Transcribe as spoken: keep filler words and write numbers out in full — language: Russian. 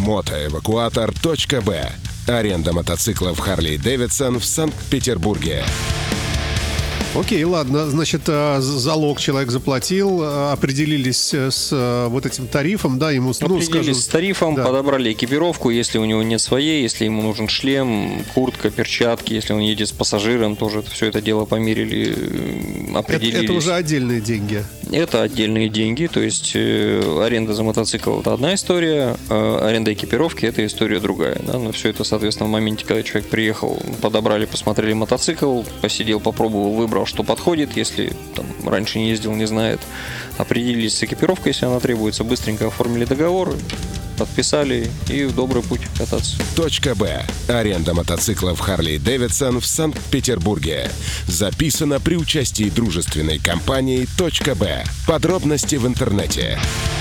мотоэвакуатор точка бэ. Аренда мотоциклов Harley Davidson в Санкт-Петербурге. Окей, ладно, значит, залог человек заплатил, определились с вот этим тарифом, да, ему, ну, определились скажем, с тарифом, да. подобрали экипировку, если у него нет своей, если ему нужен шлем, куртка, перчатки, если он едет с пассажиром, тоже все это дело померили, определились. Это, это уже отдельные деньги. Это отдельные деньги, то есть э, аренда за мотоцикл — это одна история, а аренда экипировки — это история другая. Да? Но все это, соответственно, в моменте, когда человек приехал, подобрали, посмотрели мотоцикл, посидел, попробовал, выбрал, что подходит, если там, раньше не ездил, не знает, определились с экипировкой, если она требуется, быстренько оформили договор, подписали и в добрый путь кататься. Точка Б. Аренда мотоциклов Harley Davidson в Санкт-Петербурге. Записано при участии дружественной компании Точка Б. Подробности в интернете.